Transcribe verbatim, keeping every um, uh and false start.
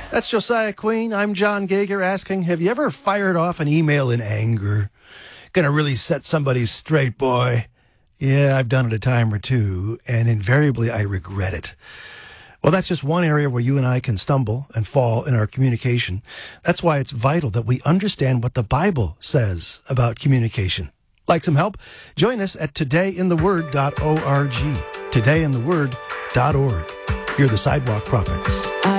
That's Josiah Queen. I'm John Gager asking, have you ever fired off an email in anger? Gonna really set somebody straight, boy. Yeah, I've done it a time or two, and invariably I regret it. Well, that's just one area where you and I can stumble and fall in our communication. That's why it's vital that we understand what the Bible says about communication. Like some help? Join us at today in the word dot org. today in the word dot org. You're the Sidewalk Prophets. I